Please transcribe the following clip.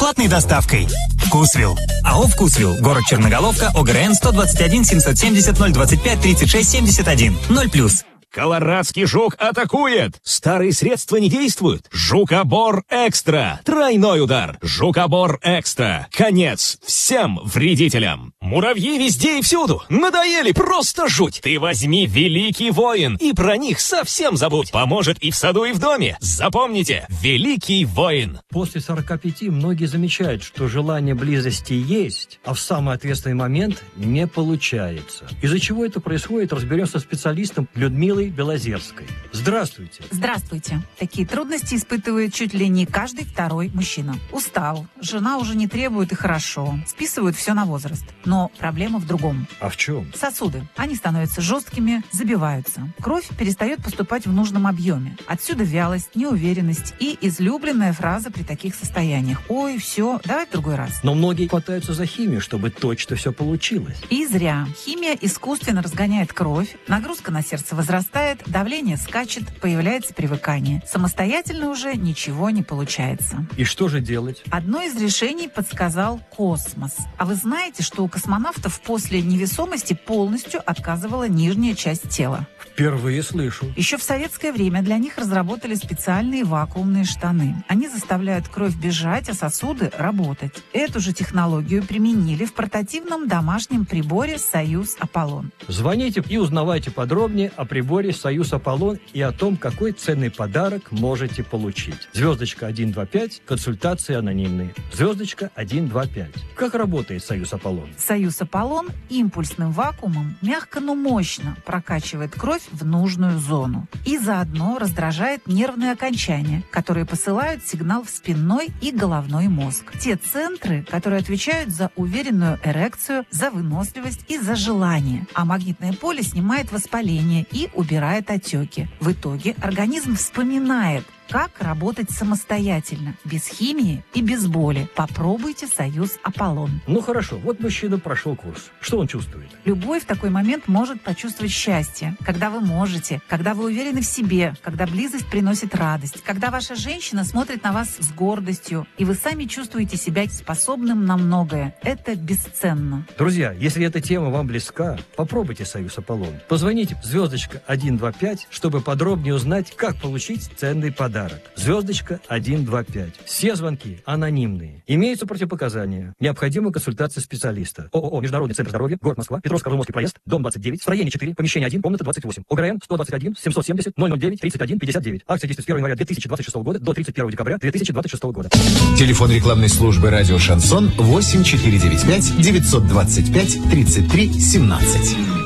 бесплатной доставкой. Вкусвилл. АО «Вкусвилл». Город Черноголовка. ОГРН 121 770 025 36 71. 0+. Колорадский жук атакует! Старые средства не действуют? Жукобор Экстра! Тройной удар! Жукобор Экстра! Конец всем вредителям! Муравьи везде и всюду! Надоели просто жуть! Ты возьми Великий Воин и про них совсем забудь! Поможет и в саду, и в доме! Запомните! Великий Воин! После 45 многие замечают, что желание близости есть, а в самый ответственный момент не получается. Из-за чего это происходит, разберемся с специалистом Людмилой Белозерской. Здравствуйте. Здравствуйте. Такие трудности испытывает чуть ли не каждый второй мужчина. Устал, жена уже не требует и хорошо, списывают все на возраст. Но проблема в другом. А в чем? Сосуды. Они становятся жесткими, забиваются. Кровь перестает поступать в нужном объеме. Отсюда вялость, неуверенность и излюбленная фраза при таких состояниях. Ой, все, давай в другой раз. Но многие хватаются за химию, чтобы точно все получилось. И зря. Химия искусственно разгоняет кровь, нагрузка на сердце возрастает, давление скачет, появляется привыкание. Самостоятельно уже ничего не получается. И что же делать? Одно из решений подсказал космос. А вы знаете, что у космонавтов после невесомости полностью отказывала нижняя часть тела? Впервые слышу. Еще в советское время для них разработали специальные вакуумные штаны. Они заставляют кровь бежать, а сосуды работать. Эту же технологию применили в портативном домашнем приборе «Союз Аполлон». Звоните и узнавайте подробнее о приборе «Союз Аполлон» и о том, какой ценный подарок можете получить. Звездочка 125, консультации анонимные. Звездочка 125. Как работает «Союз Аполлон»? «Союз Аполлон» импульсным вакуумом мягко, но мощно прокачивает кровь в нужную зону и заодно раздражает нервные окончания, которые посылают сигнал в спинной и головной мозг. Те центры, которые отвечают за уверенную эрекцию, за выносливость и за желание. А магнитное поле снимает воспаление и убирает отеки. В итоге организм вспоминает, как работать самостоятельно, без химии и без боли. Попробуйте «Союз Аполлон». Ну хорошо, вот мужчина прошел курс. Что он чувствует? Любой в такой момент может почувствовать счастье. Когда вы можете, когда вы уверены в себе, когда близость приносит радость, когда ваша женщина смотрит на вас с гордостью, и вы сами чувствуете себя способным на многое. Это бесценно. Друзья, если эта тема вам близка, попробуйте «Союз Аполлон». Позвоните звездочка 125, чтобы подробнее узнать, как получить ценный подарок. Звездочка 125. Все звонки анонимные. Имеются противопоказания. Необходима консультация специалиста. ООО «Международный центр здоровья», город Москва, Петровско-Румынский проезд, дом 29, строение 4, помещение 1, комната 28. ОГРН 121 770 009 31 59. Акция действует с 1 января 2026 года до 31 декабря 2026 года. Телефон рекламной службы «Радио Шансон» 8495 925 33 17.